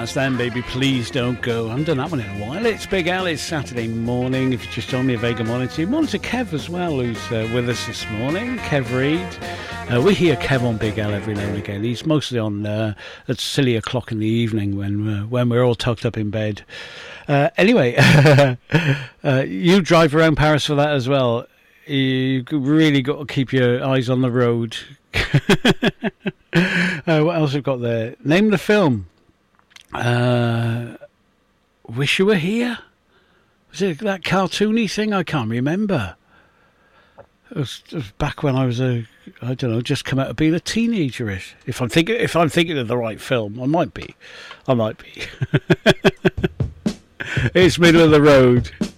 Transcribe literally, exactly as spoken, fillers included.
That's them, baby. Please don't go. I haven't done that one in a while. It's Big Al. It's Saturday morning. If you just told me a Vega morning to you. Morning to Kev as well, who's uh, with us this morning. Kev Reid. Uh, we hear Kev on Big Al every now and again. He's mostly on uh, at silly o'clock in the evening when uh, when we're all tucked up in bed. Uh, anyway, uh, you drive around Paris for that as well. You really got to keep your eyes on the road. uh, what else have we got there? Name the film. Uh, Wish You Were Here? Was it that cartoony thing? I can't remember. It was, it was back when I was a, I don't know, just come out of being a teenager-ish. If I'm thinking, if I'm thinking of the right film, I might be. I might be. It's middle of the road.